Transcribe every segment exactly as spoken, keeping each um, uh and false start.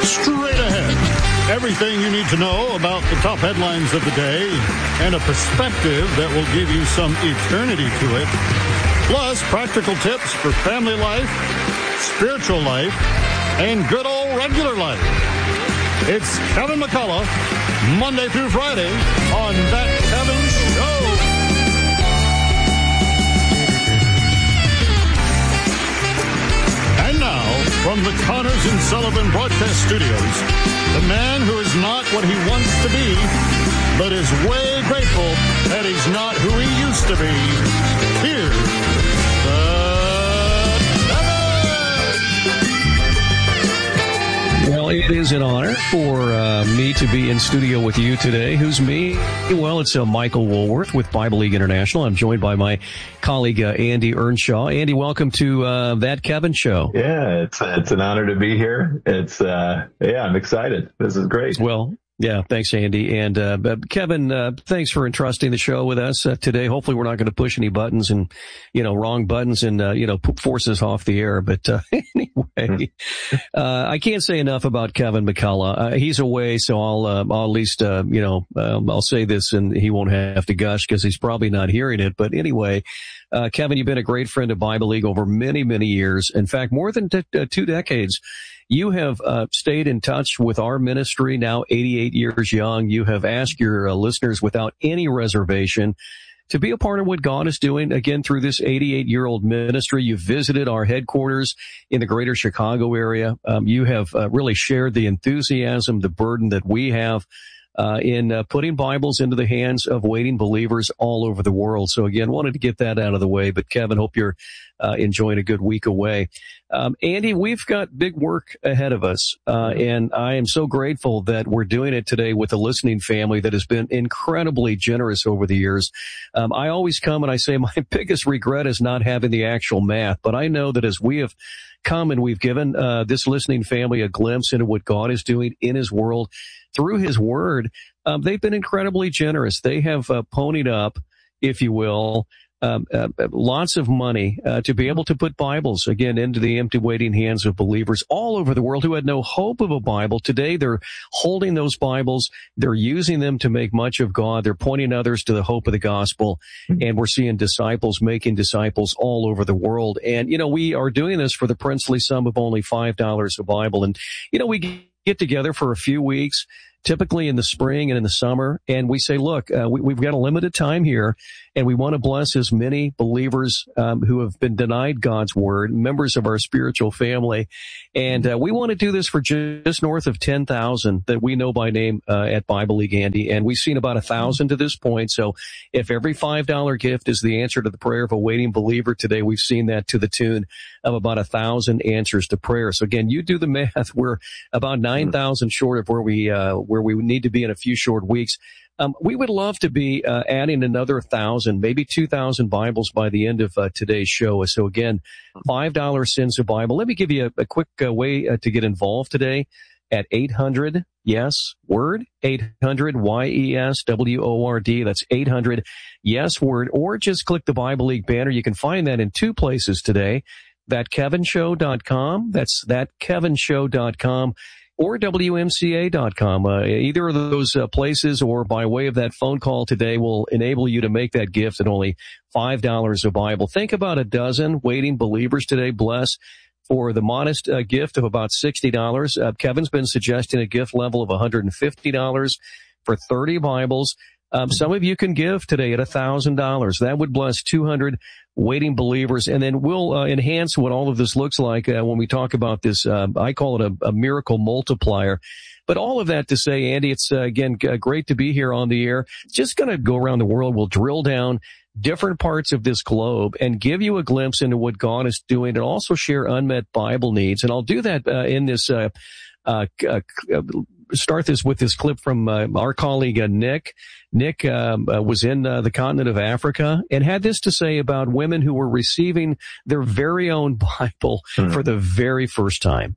Straight ahead, everything you need to know about the top headlines of the day and a perspective that will give you some eternity to it. Plus, practical tips for family life, spiritual life, and good old regular life. It's Kevin McCullough, Monday through Friday on That Kevin Show. And now, from the Connors and Sullivan Broadcast Studios, the man who is not what he wants to be, but is way grateful that he's not who he used to be. Here's Well, it is an honor for uh, me to be in studio with you today. Who's me? Well, it's uh, Michael Woolworth with Bible League International. I'm joined by my colleague, uh, Andy Earnshaw. Andy, welcome to uh, That Kevin Show. Yeah, it's it's an honor to be here. It's, uh, yeah, I'm excited. This is great. Well, yeah, thanks, Andy. And uh, Kevin, uh, thanks for entrusting the show with us uh, today. Hopefully we're not going to push any buttons and, you know, wrong buttons and, uh, you know, force us off the air. But uh, anyway, uh, I can't say enough about Kevin McCullough. Uh, he's away, so I'll, uh, I'll at least, uh, you know, um, I'll say this and he won't have to gush because he's probably not hearing it. But anyway, uh, Kevin, you've been a great friend of Bible League over many, many years. In fact, more than t- uh, two decades. You have uh, stayed in touch with our ministry, now eighty-eight years young. You have asked your uh, listeners without any reservation to be a part of what God is doing, again, through this eighty-eight-year-old ministry. You've visited our headquarters in the greater Chicago area. Um, you have uh, really shared the enthusiasm, the burden that we have uh in uh, putting Bibles into the hands of waiting believers all over the world. So again, wanted to get that out of the way. But Kevin, hope you're uh, enjoying a good week away. Um, Andy, we've got big work ahead of us, uh, and I am so grateful that we're doing it today with a listening family that has been incredibly generous over the years. Um, I always come and I say my biggest regret is not having the actual math, but I know that as we have come and we've given uh, this listening family a glimpse into what God is doing in His world through His Word, um, they've been incredibly generous. They have uh, ponied up, if you will, Um, uh, lots of money uh, to be able to put Bibles, again, into the empty waiting hands of believers all over the world who had no hope of a Bible. Today, they're holding those Bibles. They're using them to make much of God. They're pointing others to the hope of the gospel. And we're seeing disciples making disciples all over the world. And, you know, we are doing this for the princely sum of only five dollars a Bible. And, you know, we get together for a few weeks, typically in the spring and in the summer, and we say, look, uh, we, we've got a limited time here, and we want to bless as many believers um, who have been denied God's Word, members of our spiritual family, and uh, we want to do this for just north of ten thousand that we know by name uh, at Bible League, Andy, and we've seen about one thousand to this point. So if every five dollar gift is the answer to the prayer of a waiting believer today, we've seen that to the tune of about one thousand answers to prayer. So again, you do the math. We're about nine thousand short of where we uh, where we need to be in a few short weeks. Um, we would love to be uh, adding another thousand, maybe two thousand Bibles by the end of uh, today's show. So again, five dollars sends a Bible. Let me give you a, a quick uh, way uh, to get involved today at eight hundred, yes, word, eight hundred, Y E S W O R D. That's eight hundred, yes, word, or just click the Bible League banner. You can find that in two places today, that kevin show dot com. That's that kevin show dot com. Or W M C A dot com. Uh, either of those uh, places or by way of that phone call today will enable you to make that gift at only five dollars a Bible. Think about a dozen waiting believers today. Bless for the modest uh, gift of about sixty dollars. Uh, Kevin's been suggesting a gift level of one hundred fifty dollars for thirty Bibles. Um, some of you can give today at one thousand dollars. That would bless two hundred waiting believers. And then we'll uh, enhance what all of this looks like uh, when we talk about this. Uh, I call it a, a miracle multiplier. But all of that to say, Andy, it's, uh, again, g- great to be here on the air. Just going to go around the world. We'll drill down different parts of this globe and give you a glimpse into what God is doing and also share unmet Bible needs. And I'll do that uh, in this uh, uh, uh start this with this clip from uh, our colleague uh, Nick. Nick um, uh, was in uh, the continent of Africa and had this to say about women who were receiving their very own Bible mm. for the very first time.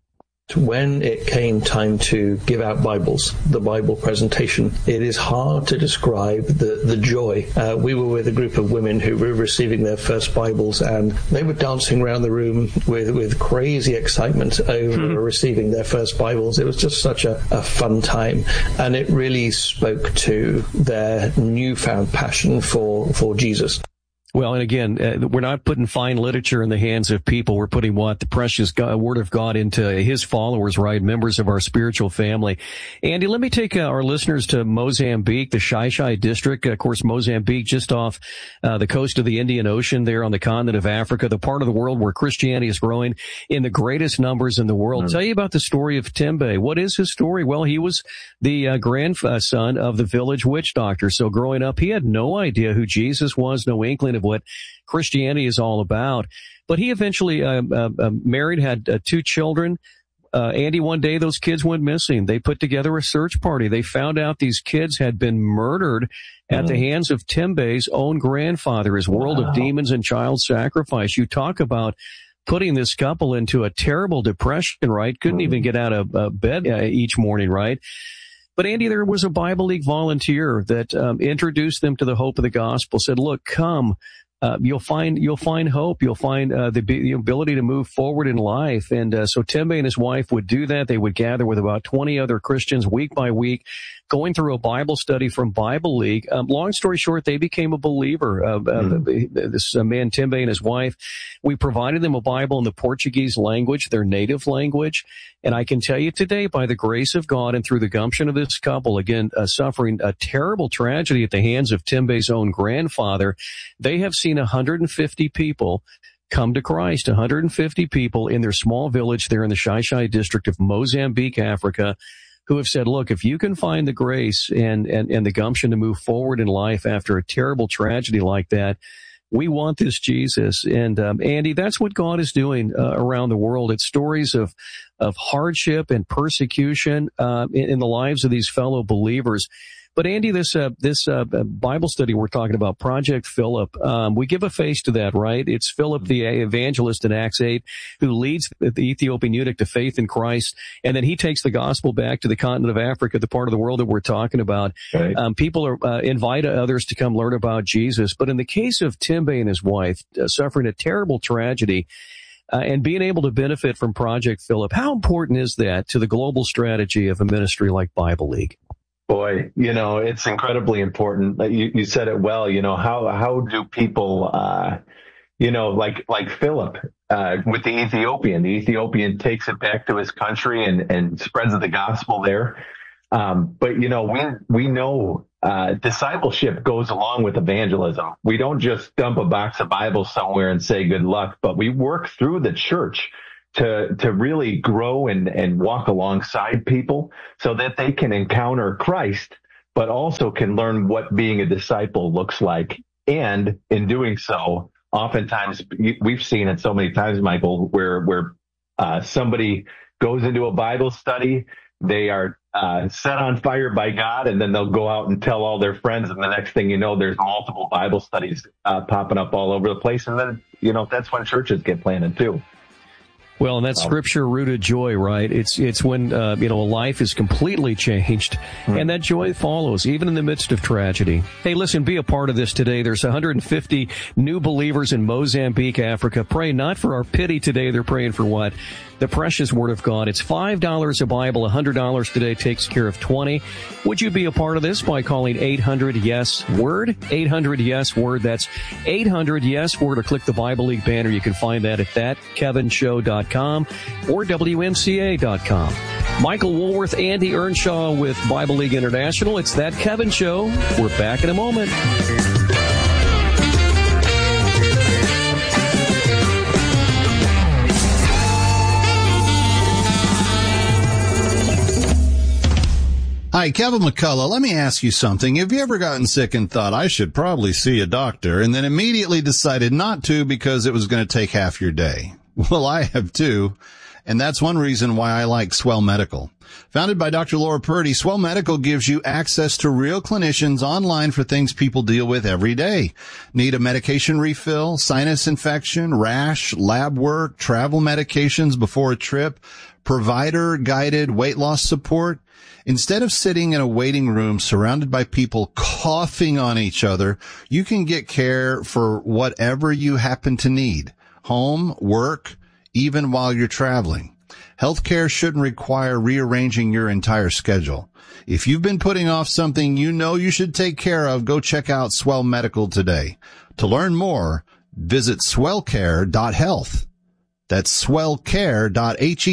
When it came time to give out Bibles, the Bible presentation, it is hard to describe the, the joy. Uh, we were with a group of women who were receiving their first Bibles, and they were dancing around the room with, with crazy excitement over mm-hmm. receiving their first Bibles. It was just such a, a fun time, and it really spoke to their newfound passion for, for Jesus. Well, and again, uh, we're not putting fine literature in the hands of people. We're putting what? The precious God, Word of God into His followers, right? Members of our spiritual family. Andy, let me take uh, our listeners to Mozambique, the Xai-Xai district. Of course, Mozambique, just off uh, the coast of the Indian Ocean there on the continent of Africa, the part of the world where Christianity is growing in the greatest numbers in the world. Mm-hmm. Tell you about the story of Tembe. What is his story? Well, he was the uh, grandson of the village witch doctor. So growing up, he had no idea who Jesus was, no inkling of what Christianity is all about. But he eventually uh, uh, uh, married, had uh, two children. Uh, Andy, one day those kids went missing. They put together a search party. They found out these kids had been murdered at mm. the hands of Tembe's own grandfather, his world wow. of demons and child sacrifice. You talk about putting this couple into a terrible depression, right? Couldn't mm. even get out of uh, bed uh, each morning, right? But Andy, there was a Bible League volunteer that um, introduced them to the hope of the gospel, said, look, come. Uh, you'll find, you'll find hope. You'll find, uh, the, the ability to move forward in life. And, uh, so Tembe and his wife would do that. They would gather with about twenty other Christians week by week, going through a Bible study from Bible League. Um, long story short, they became a believer. Uh, mm-hmm. uh, this uh, man, Tembe, and his wife, we provided them a Bible in the Portuguese language, their native language. And I can tell you today, by the grace of God and through the gumption of this couple, again, uh, suffering a terrible tragedy at the hands of Tembe's own grandfather, they have seen one hundred fifty people come to Christ, one hundred fifty people in their small village there in the Xai-Xai district of Mozambique, Africa, who have said, look, if you can find the grace and, and, and the gumption to move forward in life after a terrible tragedy like that, we want this Jesus. And, um, Andy, that's what God is doing uh, around the world. It's stories of, of hardship and persecution, uh, in, in the lives of these fellow believers. But Andy, this, uh, this, uh, Bible study we're talking about, Project Philip, um, we give a face to that, right? It's Philip, the evangelist in Acts eight, who leads the Ethiopian eunuch to faith in Christ. And then he takes the gospel back to the continent of Africa, the part of the world that we're talking about. Right. Um, people are, uh, invite others to come learn about Jesus. But in the case of Tembe and his wife, uh, suffering a terrible tragedy, Uh, and being able to benefit from Project Philip, how important is that to the global strategy of a ministry like Bible League? Boy, you know, it's incredibly important. You, you said it well. You know, how, how do people, uh, you know, like, like Philip, uh, with the Ethiopian, the Ethiopian takes it back to his country and, and spreads the gospel there. Um, but you know, we, we know, uh, discipleship goes along with evangelism. We don't just dump a box of Bibles somewhere and say good luck, but we work through the church to, to really grow and, and walk alongside people so that they can encounter Christ, but also can learn what being a disciple looks like. And in doing so, oftentimes we've seen it so many times, Michael, where, where, uh, somebody goes into a Bible study, they are, uh, set on fire by God, and then they'll go out and tell all their friends. And the next thing you know, there's multiple Bible studies, uh, popping up all over the place. And then, you know, that's when churches get planted too. Well, and that's scripture-rooted joy, right? It's it's when, uh, you know, a life is completely changed, mm-hmm. and that joy follows, even in the midst of tragedy. Hey, listen, be a part of this today. There's one hundred fifty new believers in Mozambique, Africa. Pray not for our pity today. They're praying for what? The precious Word of God. It's five dollars a Bible. one hundred dollars today takes care of twenty. Would you be a part of this by calling eight hundred yes word? eight hundred yes word. That's eight hundred yes word, or click the Bible League banner. You can find that at that kevin show dot com or W M C A dot com. Michael Woolworth, Andy Earnshaw with Bible League International. It's That Kevin Show. We're back in a moment. Hi, Kevin McCullough. Let me ask you something. Have you ever gotten sick and thought, I should probably see a doctor, and then immediately decided not to because it was going to take half your day? Well, I have too, and that's one reason why I like Swell Medical. Founded by Doctor Laura Purdy, Swell Medical gives you access to real clinicians online for things people deal with every day. Need a medication refill, sinus infection, rash, lab work, travel medications before a trip? provider-guided weight loss support? Instead of sitting in a waiting room surrounded by people coughing on each other, you can get care for whatever you happen to need. Home, work, even while you're traveling. Healthcare shouldn't require rearranging your entire schedule. If you've been putting off something you know you should take care of, go check out Swell Medical today. To learn more, visit swell care dot health. That's swell care dot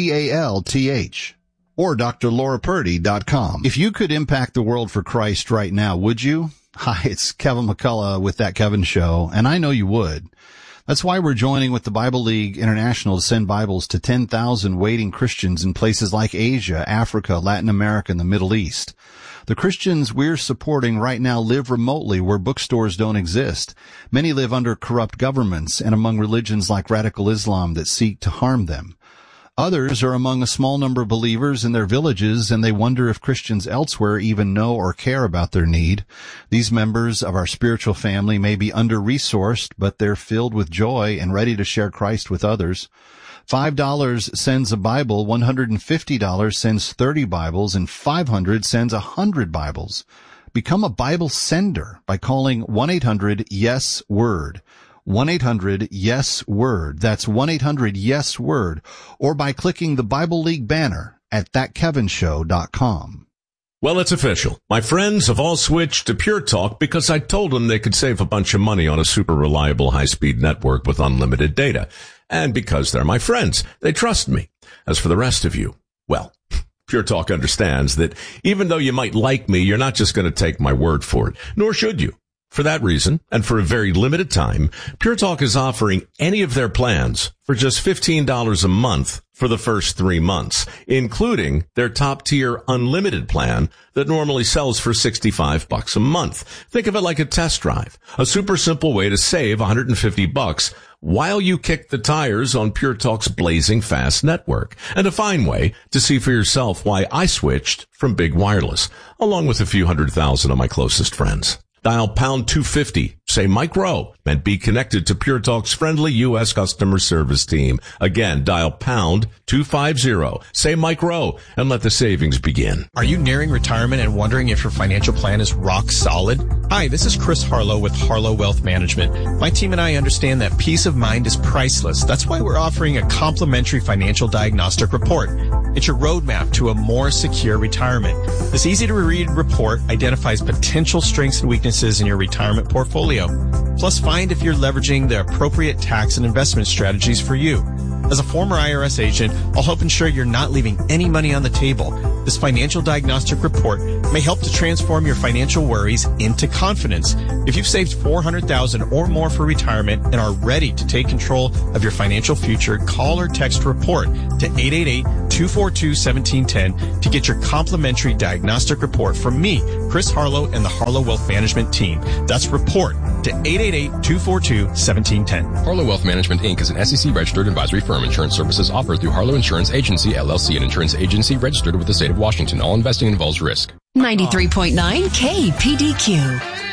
health. Or D R Laura Purdy dot com. If you could impact the world for Christ right now, would you? Hi, it's Kevin McCullough with That Kevin Show, and I know you would. That's why we're joining with the Bible League International to send Bibles to ten thousand waiting Christians in places like Asia, Africa, Latin America, and the Middle East. The Christians we're supporting right now live remotely where bookstores don't exist. Many live under corrupt governments and among religions like radical Islam that seek to harm them. Others are among a small number of believers in their villages, and they wonder if Christians elsewhere even know or care about their need. These members of our spiritual family may be under-resourced, but they're filled with joy and ready to share Christ with others. five dollars sends a Bible, one hundred fifty dollars sends thirty Bibles, and five hundred dollars sends one hundred Bibles. Become a Bible sender by calling one eight hundred yes word. one eight hundred yes word. That's one eight hundred yes word. Or by clicking the Bible League banner at that kevin show dot com. Well, it's official. My friends have all switched to Pure Talk because I told them they could save a bunch of money on a super reliable high-speed network with unlimited data. And because they're my friends, they trust me. As for the rest of you, well, Pure Talk understands that even though you might like me, you're not just going to take my word for it, nor should you. For that reason, and for a very limited time, Pure Talk is offering any of their plans for just fifteen dollars a month for the first three months, including their top-tier unlimited plan that normally sells for sixty-five bucks a month. Think of it like a test drive, a super simple way to save one hundred fifty bucks while you kick the tires on Pure Talk's blazing fast network, and a fine way to see for yourself why I switched from big wireless, along with a few hundred thousand of my closest friends. Dial pound two fifty, say Mike Rowe, and be connected to Pure Talk's friendly U S customer service team. Again, dial pound two fifty, say Mike Rowe, and let the savings begin. Are you nearing retirement and wondering if your financial plan is rock solid? Hi, this is Chris Harlow with Harlow Wealth Management. My team and I understand that peace of mind is priceless. That's why we're offering a complimentary financial diagnostic report. It's your roadmap to a more secure retirement. This easy-to-read report identifies potential strengths and weaknesses in your retirement portfolio. Plus, find if you're leveraging the appropriate tax and investment strategies for you. As a former I R S agent, I'll help ensure you're not leaving any money on the table. This financial diagnostic report may help to transform your financial worries into confidence. If you've saved four hundred thousand dollars or more for retirement and are ready to take control of your financial future, call or text REPORT to eight eight eight, two four two, one seven one zero to get your complimentary diagnostic report from me, Chris Harlow, and the Harlow Wealth Management team. That's REPORT to eight eight eight, two four two, one seven one zero. Harlow Wealth Management, Incorporated is an S E C-registered advisory firm. Insurance services offered through Harlow Insurance Agency, L L C, an insurance agency registered with the state of Washington. All investing involves risk. ninety-three point nine K P D Q.